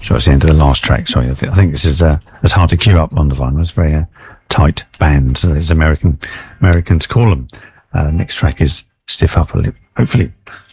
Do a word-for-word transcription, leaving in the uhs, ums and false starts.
Sure, it's the end of the last track. Sorry, I, th- I think this is uh, it's hard to queue up on the vinyl. It's very uh, tight bands, as American Americans call them. Uh, next track is Stiff Upper Lip. Hopefully,